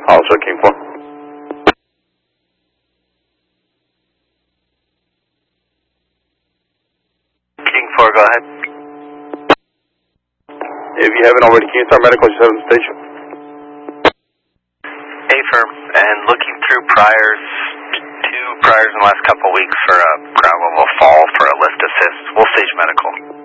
Also King 4. King 4, go ahead. If you haven't already, can you start medical just out of the station? A-firm, and looking through priors, 2 priors in the last couple of weeks for a ground level fall for a lift assist. We'll stage medical.